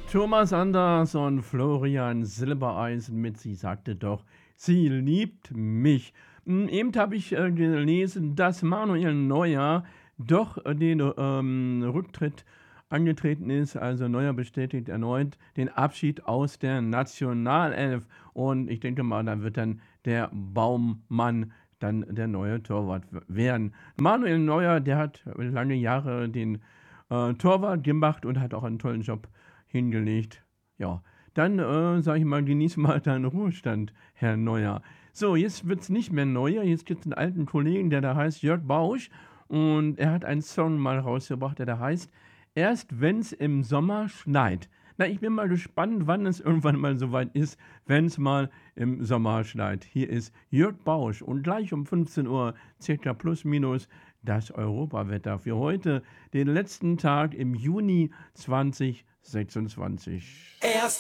Thomas Anders und Florian Silbereisen mit „Sie sagte doch, sie liebt mich." Eben habe ich, gelesen, dass Manuel Neuer doch, den, Rücktritt angetreten ist. Also, Neuer bestätigt erneut den Abschied aus der Nationalelf und ich denke mal, da wird dann der Baumann dann der neue Torwart werden. Manuel Neuer, der hat lange Jahre den, Torwart gemacht und hat auch einen tollen Job hingelegt. Ja, dann, sage ich mal, genieß mal deinen Ruhestand, Herr Neuer. So, jetzt wird's nicht mehr Neuer, jetzt gibt's einen alten Kollegen, der da heißt Jörg Bausch und er hat einen Song mal rausgebracht, der da heißt „Erst wenn's im Sommer schneit." Na, ich bin mal gespannt, wann es irgendwann mal so weit ist, wenn's mal im Sommer schneit. Hier ist Jörg Bausch und gleich um 15 Uhr circa plus minus das Europawetter für heute, den letzten Tag im Juni 2026.